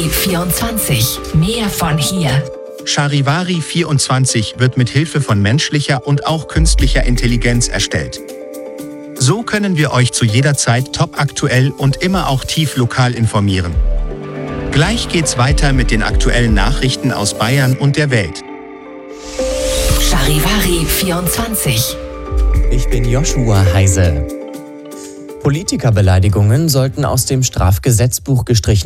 Charivari 24. Mehr von hier. Charivari 24 wird mit Hilfe von menschlicher und auch künstlicher Intelligenz erstellt. So können wir euch zu jeder Zeit topaktuell und immer auch tief lokal informieren. Gleich geht's weiter mit den aktuellen Nachrichten aus Bayern und der Welt. Charivari 24. Ich bin Joshua Heise. Politikerbeleidigungen sollten aus dem Strafgesetzbuch gestrichen